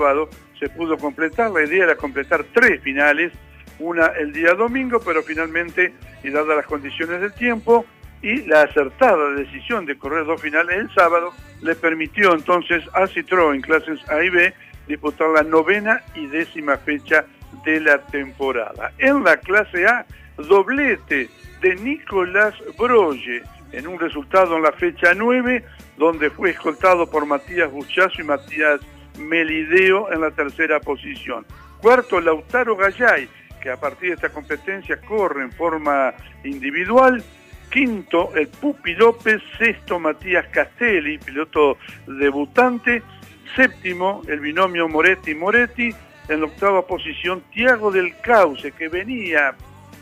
sábado se pudo completar. La idea era completar 3 finales, una el día domingo, pero finalmente, y dadas las condiciones del tiempo y la acertada decisión de correr 2 finales el sábado, le permitió entonces a Citroën en clases A y B disputar la 9ª y 10ª fecha de la temporada. En la clase A, doblete de Nicolás Brolle, en un resultado en la fecha 9, donde fue escoltado por Matías Buchazo y Matías Melideo en la 3ª posición. Cuarto, Lautaro Gallay, que a partir de esta competencia corre en forma individual. Quinto, el Pupi López. Sexto, Matías Castelli, piloto debutante. Séptimo, el binomio Moretti-Moretti. En la 8ª posición, Tiago del Cauce, que venía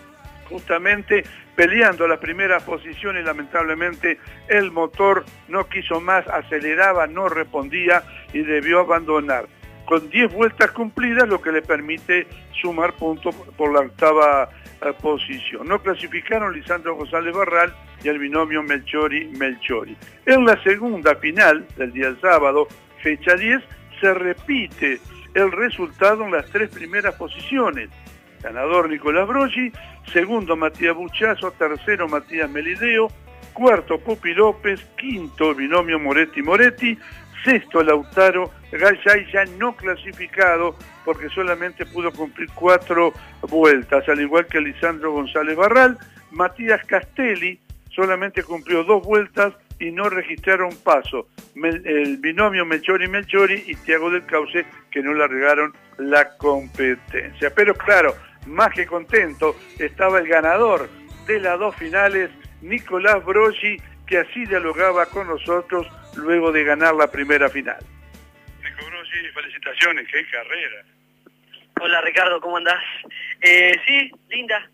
justamente peleando las primeras posiciones. Lamentablemente el motor no quiso más, aceleraba, no respondía y debió abandonar. Con 10 vueltas cumplidas, lo que le permite sumar puntos por la 8ª posición. No clasificaron Lisandro González Barral y el binomio Melchori. En la segunda final del día del sábado, fecha 10, se repite el resultado en las 3 primeras posiciones. Ganador Nicolás Brogi, segundo Matías Buchazo, tercero Matías Melideo, cuarto Pupi López, quinto binomio Moretti-Moretti, sexto Lautaro Gallay, ya no clasificado porque solamente pudo cumplir 4 vueltas, al igual que Lisandro González Barral. Matías Castelli solamente cumplió 2 vueltas y no registraron paso. El binomio Melchori y Tiago del Cauce, que no largaron la competencia. Pero claro, más que contento estaba el ganador de las 2 finales, Nicolás Brogi, que así dialogaba con nosotros luego de ganar la primera final. Nico Brogi, felicitaciones, qué carrera. Hola Ricardo, ¿cómo andás? Sí, linda.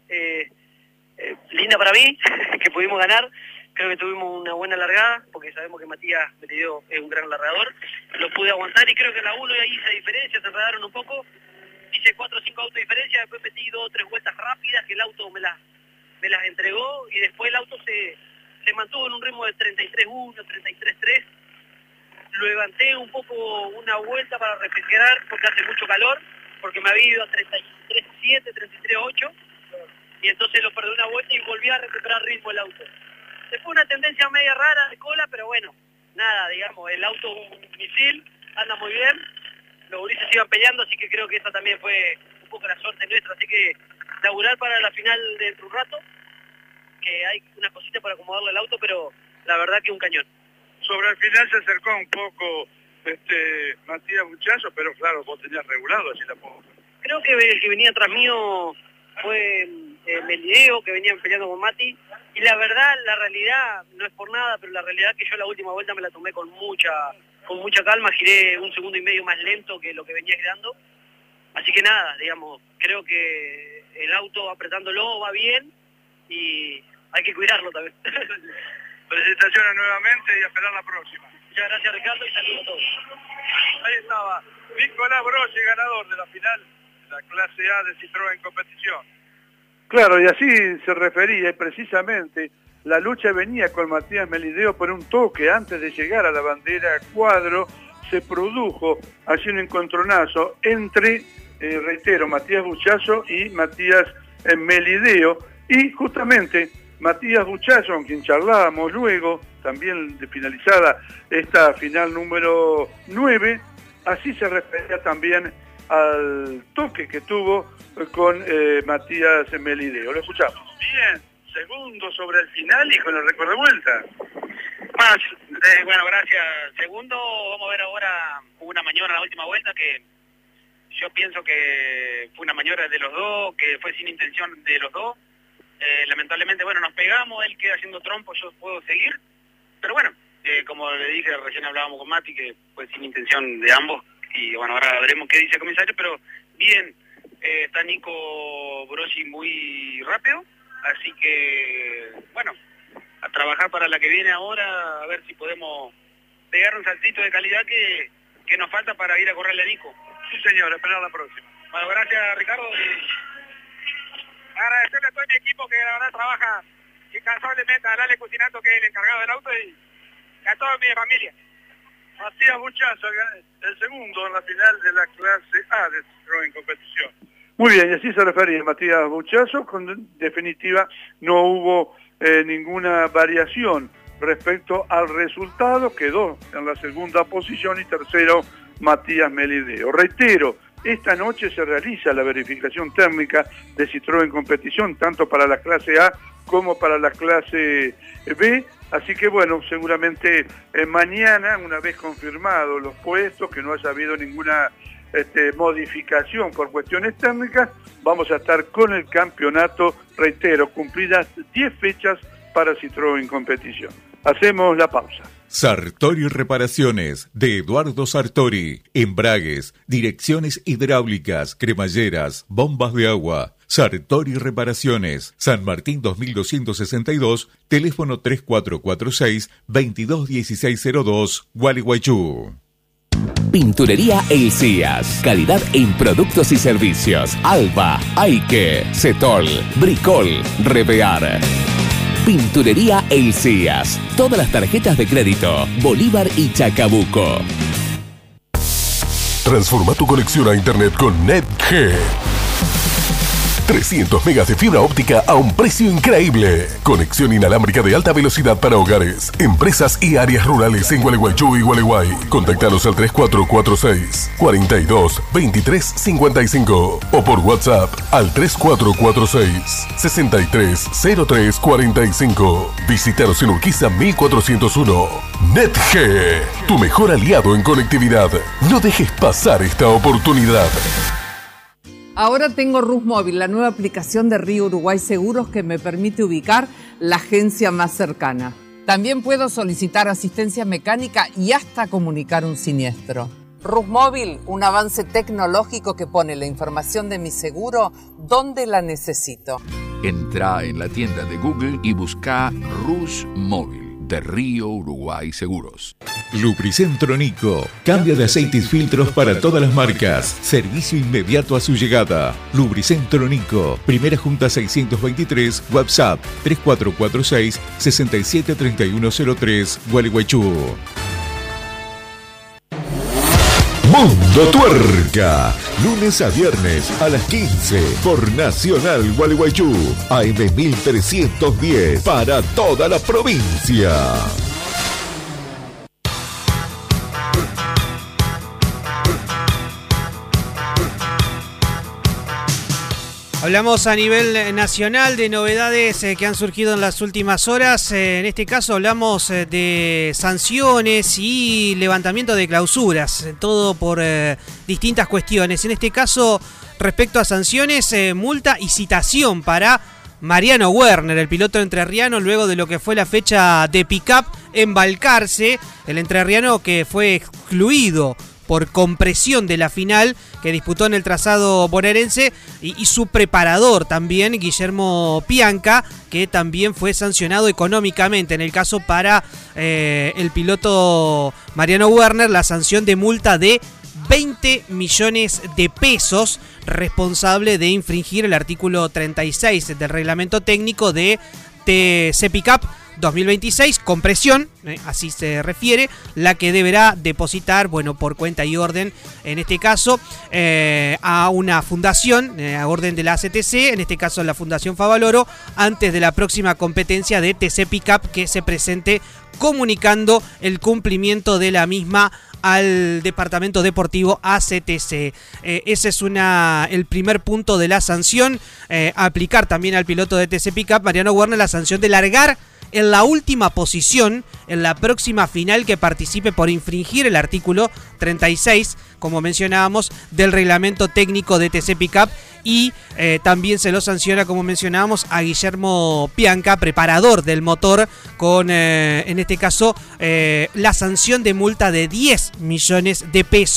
Linda para mí, que pudimos ganar. Creo que tuvimos una buena largada, porque sabemos que Matías Melideo es un gran largador. Lo pude aguantar y creo que en la 1 ya hice diferencia, se enredaron un poco. Hice 4 o 5 autos de diferencia, después metí 2 o 3 vueltas rápidas, que el auto me las entregó, y después el auto se mantuvo en un ritmo de 33.1, 33.3. Lo levanté un poco una vuelta para refrigerar, porque hace mucho calor, porque me había ido a 33.7, 33.8, y entonces lo perdí una vuelta y volví a recuperar ritmo el auto. Después una tendencia media rara de cola, pero bueno, nada, digamos, el auto un misil, anda muy bien, los gurises iban peleando, así que creo que esa también fue un poco la suerte nuestra, así que laburar para la final dentro de un rato, que hay una cosita para acomodarle el auto, pero la verdad que un cañón. Sobre el final se acercó un poco Matías Buchazo, pero claro, vos tenías regulado así la poca. Creo que el que venía atrás mío fue Melideo, que venía peleando con Mati, y la verdad, la realidad, no es por nada, pero la realidad es que yo la última vuelta me la tomé con mucha calma, giré 1,5 segundos más lento que lo que venía girando, así que nada, digamos, creo que el auto apretándolo va bien y hay que cuidarlo también. Felicitaciones nuevamente y a esperar la próxima. Muchas gracias Ricardo y saludos a todos. Ahí estaba Nicolás Brogi, ganador de la final de la clase A de Citroën en competición. Claro, y así se refería, y precisamente la lucha venía con Matías Melideo por un toque antes de llegar a la bandera cuadro. Se produjo allí un encontronazo entre, reitero, Matías Buchazo y Matías Melideo, y justamente Matías Buchazo, con quien charlábamos luego, también de finalizada esta final número 9, así se refería también al toque que tuvo con Matías Melideo. Lo escuchamos. Bien, segundo sobre el final y con el récord de vuelta. Bueno, gracias. Segundo, vamos a ver ahora una maniobra en la última vuelta que yo pienso que fue una maniobra de los dos, que fue sin intención de los dos. Lamentablemente, bueno, nos pegamos, él queda haciendo trompo, yo puedo seguir, pero bueno, como le dije, recién hablábamos con Mati, que fue sin intención de ambos, y bueno, ahora veremos qué dice el comisario, pero bien, está Nico Brogi muy rápido, así que, bueno, a trabajar para la que viene ahora, a ver si podemos pegar un saltito de calidad que nos falta para ir a correrle a Nico. Sí señor, esperar la próxima. Bueno, gracias Ricardo. Agradecerle a todo mi equipo que la verdad trabaja incansablemente, a Lale Cocinando, que es el encargado del auto, y a toda mi familia. Matías Buchazo, el segundo en la final de la clase A de Citroën Competición. Muy bien, y así se refería Matías Buchazo, en definitiva no hubo ninguna variación respecto al resultado, quedó en la segunda posición y tercero Matías Melideo. Reitero, esta noche se realiza la verificación técnica de Citroën Competición, tanto para la clase A como para la clase B, así que bueno, seguramente mañana, una vez confirmados los puestos, que no haya habido ninguna modificación por cuestiones técnicas, vamos a estar con el campeonato, reitero, cumplidas 10 fechas para Citroën Competición. Hacemos la pausa. Sartori Reparaciones, de Eduardo Sartori. Embragues, direcciones hidráulicas, cremalleras, bombas de agua. Sartori Reparaciones, San Martín 2262, teléfono 3446-221602, Gualeguaychú. Pinturería El Cías. Calidad en productos y servicios. Alba, Aike, Cetol, Bricol, Revear. Pinturería El Cías. Todas las tarjetas de crédito, Bolívar y Chacabuco. Transforma tu conexión a internet con NetG. 300 megas de fibra óptica a un precio increíble. Conexión inalámbrica de alta velocidad para hogares, empresas y áreas rurales en Gualeguaychú y Gualeguay. Contáctanos al 3446-422355 o por WhatsApp al 3446-630345. Visítanos en Urquiza 1401. NetG, tu mejor aliado en conectividad. No dejes pasar esta oportunidad. Ahora tengo RusMóvil, la nueva aplicación de Río Uruguay Seguros que me permite ubicar la agencia más cercana. También puedo solicitar asistencia mecánica y hasta comunicar un siniestro. RusMóvil, un avance tecnológico que pone la información de mi seguro donde la necesito. Entra en la tienda de Google y busca RusMóvil de Río Uruguay Seguros. Lubricentro Nico. Cambio de aceite y filtros para todas las marcas. Servicio inmediato a su llegada. Lubricentro Nico. Primera Junta 623, WhatsApp 3446-673103, Gualeguaychú. Mundo Tuerca, lunes a viernes a las 15 por Nacional Gualeguaychú, AM 1310 para toda la provincia. Hablamos a nivel nacional de novedades que han surgido en las últimas horas. En este caso hablamos de sanciones y levantamiento de clausuras, todo por distintas cuestiones. En este caso, respecto a sanciones, multa y citación para Mariano Werner, el piloto entrerriano, luego de lo que fue la fecha de pick-up en Balcarce. El entrerriano que fue excluido por compresión de la final que disputó en el trazado bonaerense, y su preparador también, Guillermo Pianca, que también fue sancionado económicamente. En el caso para el piloto Mariano Werner, la sanción de multa de 20 millones de pesos, responsable de infringir el artículo 36 del reglamento técnico de TC Pickup 2026, compresión, así se refiere, la que deberá depositar, bueno, por cuenta y orden, en este caso, a una fundación, a orden de la ACTC, en este caso la Fundación Favaloro, antes de la próxima competencia de TC Pickup que se presente, comunicando el cumplimiento de la misma al Departamento Deportivo ACTC. Ese es el primer punto de la sanción. Aplicar también al piloto de TC Pickup, Mariano Werner, la sanción de largar en la última posición en la próxima final que participe por infringir el artículo 36, como mencionábamos, del reglamento técnico de TC Pickup. Y también se lo sanciona, como mencionábamos, a Guillermo Pianca, preparador del motor, con, en este caso, la sanción de multa de 10 millones de pesos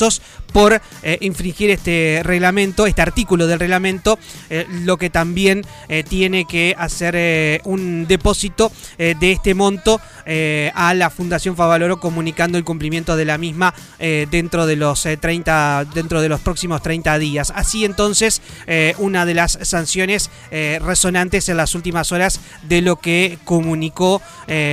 por infringir este reglamento, este artículo del reglamento, lo que también tiene que hacer un depósito de este monto a la Fundación Favaloro, comunicando el cumplimiento de la misma dentro de los próximos 30 días. Así entonces, una de las sanciones resonantes en las últimas horas de lo que comunicó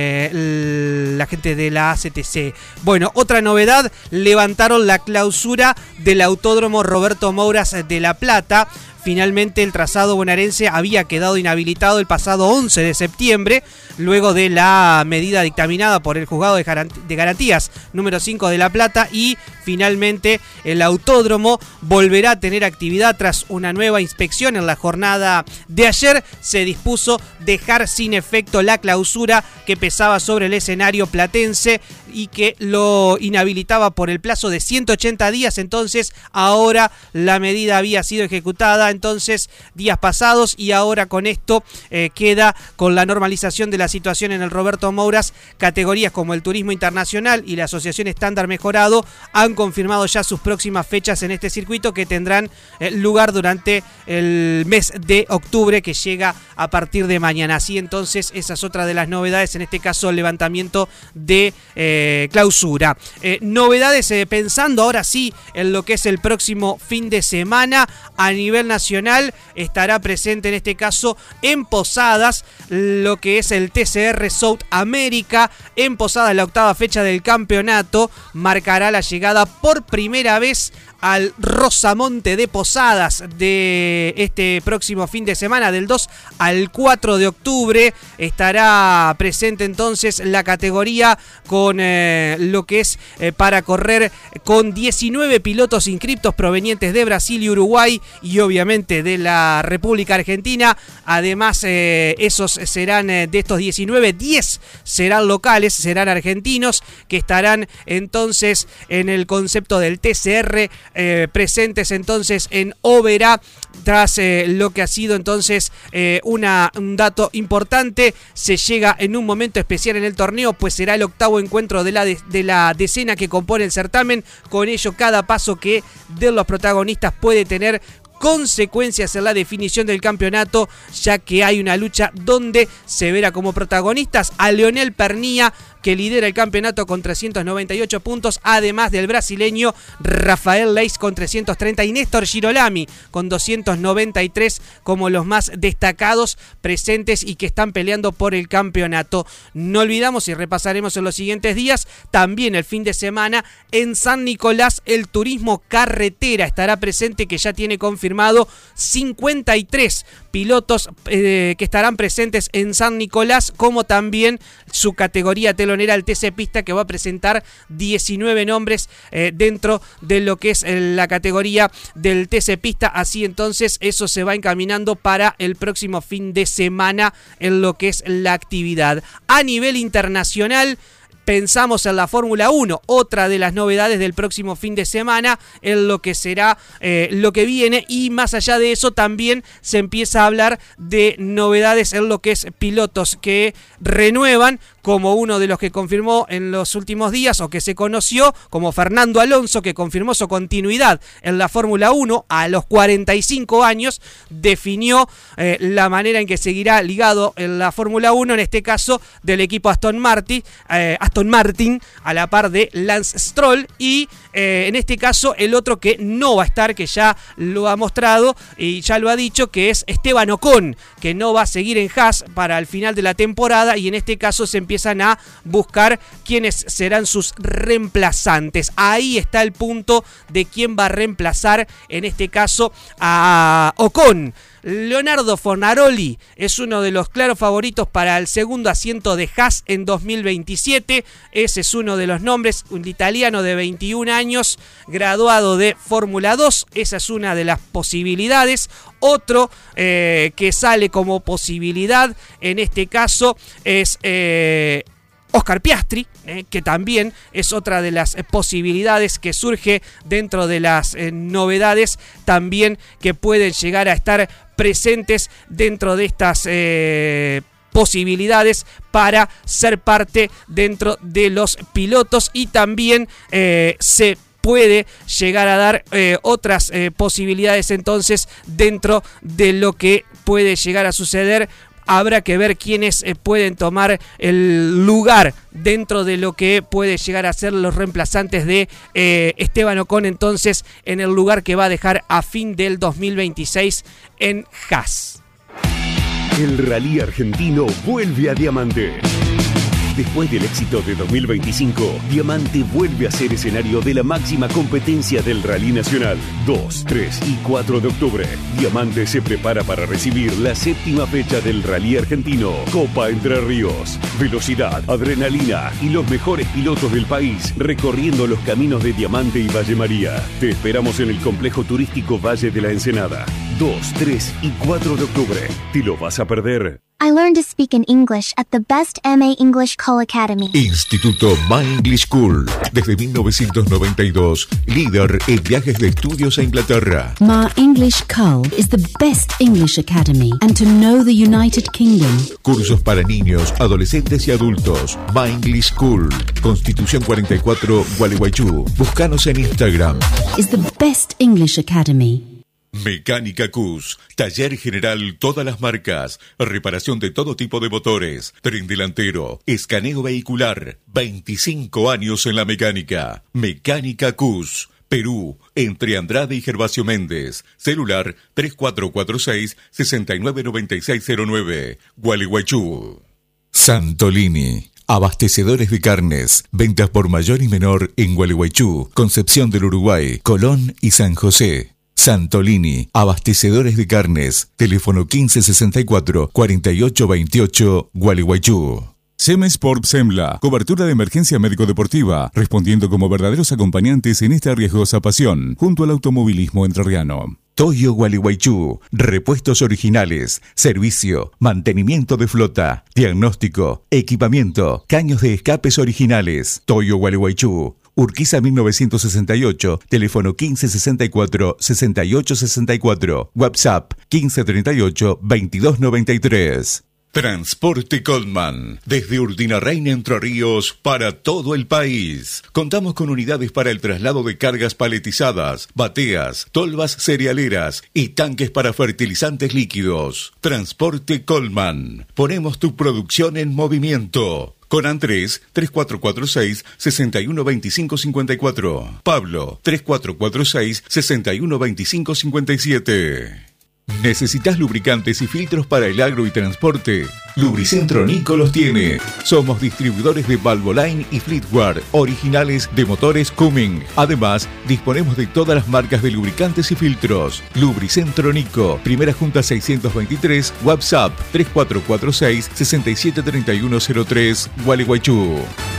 la gente de la ACTC. Bueno, otra novedad: levantaron la clausura del Autódromo Roberto Mouras de La Plata. Finalmente el trazado bonaerense había quedado inhabilitado el pasado 11 de septiembre, luego de la medida dictaminada por el Juzgado de Garantías número 5 de La Plata, y finalmente el autódromo volverá a tener actividad tras una nueva inspección. En la jornada de ayer se dispuso dejar sin efecto la clausura que pesaba sobre el escenario platense y que lo inhabilitaba por el plazo de 180 días. Entonces ahora la medida había sido ejecutada entonces días pasados, y ahora con esto queda con la normalización de la situación en el Roberto Mouras. Categorías como el Turismo Internacional y la Asociación Estándar Mejorado han confirmado ya sus próximas fechas en este circuito, que tendrán lugar durante el mes de octubre, que llega a partir de mañana. Así entonces, esa es otra de las novedades, en este caso el levantamiento de clausura. Novedades pensando ahora sí en lo que es el próximo fin de semana a nivel nacional. Estará presente en este caso en Posadas lo que es el TCR South America. En Posadas, la octava fecha del campeonato marcará la llegada por primera vez al Rosamonte de Posadas de este próximo fin de semana, del 2 al 4 de octubre. Estará presente entonces la categoría con lo que es para correr con 19 pilotos inscriptos provenientes de Brasil y Uruguay, y obviamente de la República Argentina. Además, esos serán de estos 19, 10 serán locales, serán argentinos, que estarán entonces en el concepto del TCR, presentes entonces en Oberá, tras lo que ha sido entonces un dato importante. Se llega en un momento especial en el torneo, pues será el octavo encuentro de la decena que compone el certamen. Con ello, cada paso que den los protagonistas puede tener consecuencias en la definición del campeonato, ya que hay una lucha donde se verá como protagonistas a Leonel Pernía, que lidera el campeonato con 398 puntos, además del brasileño Rafael Leis con 330 y Néstor Girolami con 293 como los más destacados presentes y que están peleando por el campeonato. No olvidamos, y repasaremos en los siguientes días, también el fin de semana en San Nicolás el turismo carretera estará presente, que ya tiene confirmado 53 pilotos que estarán presentes en San Nicolás, como también su categoría telonera, el TC Pista, que va a presentar 19 nombres dentro de lo que es la categoría del TC Pista. Así entonces, eso se va encaminando para el próximo fin de semana en lo que es la actividad. A nivel internacional, pensamos en la Fórmula 1, otra de las novedades del próximo fin de semana, en lo que será lo que viene, y más allá de eso también se empieza a hablar de novedades en lo que es pilotos que renuevan, como uno de los que confirmó en los últimos días, o que se conoció, como Fernando Alonso, que confirmó su continuidad en la Fórmula 1 a los 45 años, definió la manera en que seguirá ligado en la Fórmula 1, en este caso del equipo Aston Martin, a la par de Lance Stroll, y en este caso el otro que no va a estar, que ya lo ha mostrado y ya lo ha dicho, que es Esteban Ocon, que no va a seguir en Haas para el final de la temporada, y en este caso se empiezan a buscar quiénes serán sus reemplazantes. Ahí está el punto de quién va a reemplazar en este caso a Ocon. Leonardo Fornaroli es uno de los claros favoritos para el segundo asiento de Haas en 2027. Ese es uno de los nombres, un italiano de 21 años, graduado de Fórmula 2. Esa es una de las posibilidades. Otro que sale como posibilidad en este caso es Oscar Piastri, que también es otra de las posibilidades que surge dentro de las novedades también que pueden llegar a estar presentes dentro de estas posibilidades para ser parte dentro de los pilotos. Y también se puede llegar a dar otras posibilidades entonces dentro de lo que puede llegar a suceder. Habrá que ver quiénes pueden tomar el lugar dentro de lo que puede llegar a ser los reemplazantes de Esteban Ocon, entonces en el lugar que va a dejar a fin del 2026 en Haas. El rally argentino vuelve a Diamante. Después del éxito de 2025, Diamante vuelve a ser escenario de la máxima competencia del Rally Nacional. 2, 3 y 4 de octubre, Diamante se prepara para recibir la 7ª fecha del Rally Argentino, Copa Entre Ríos. Velocidad, adrenalina y los mejores pilotos del país recorriendo los caminos de Diamante y Valle María. Te esperamos en el complejo turístico Valle de la Ensenada. 2, 3 y 4 de octubre. ¿Te lo vas a perder? I learned to speak in English at the best MA English Call Academy. Instituto My English School. Desde 1992, líder en viajes de estudios a Inglaterra. My English Call is the best English academy and to know the United Kingdom. Cursos para niños, adolescentes y adultos. My English School. Constitución 44, Gualeguaychú. Búscanos en Instagram. Is the best English academy. Mecánica Cus, taller general todas las marcas, reparación de todo tipo de motores, tren delantero, escaneo vehicular, 25 años en la mecánica. Mecánica Cus, Perú, entre Andrade y Gervasio Méndez, celular 3446-699609, Gualeguaychú. Santolini. Abastecedores de carnes, ventas por mayor y menor en Gualeguaychú, Concepción del Uruguay, Colón y San José. Santolini, abastecedores de carnes, teléfono 1564-4828, Gualeguaychú. Semesport Semla, cobertura de emergencia médico-deportiva, respondiendo como verdaderos acompañantes en esta arriesgosa pasión, junto al automovilismo entrerriano. Toyo Gualeguaychú, repuestos originales, servicio, mantenimiento de flota, diagnóstico, equipamiento, caños de escapes originales. Toyo Gualeguaychú, Urquiza 1968, teléfono 1564-6864, WhatsApp 1538-2293. Transporte Coleman, desde Urdinarrain, Entre Ríos, para todo el país. Contamos con unidades para el traslado de cargas paletizadas, bateas, tolvas cerealeras y tanques para fertilizantes líquidos. Transporte Coleman, ponemos tu producción en movimiento. Con Andrés, 3446-612554. Pablo, 3446-612557. ¿Necesitas lubricantes y filtros para el agro y transporte? Lubricentro Nico los tiene. Somos distribuidores de Valvoline y Fleetware, originales de motores Cumming. Además, disponemos de todas las marcas de lubricantes y filtros. Lubricentro Nico, Primera Junta 623, WhatsApp 3446-673103, Gualeguaychú.